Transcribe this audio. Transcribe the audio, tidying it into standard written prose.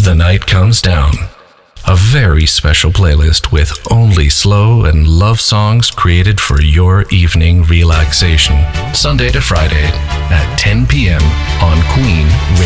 The Night Comes Down. A very special playlist with only slow and love songs created for your evening relaxation. Sunday to Friday at 10 p.m. on Queen Radio.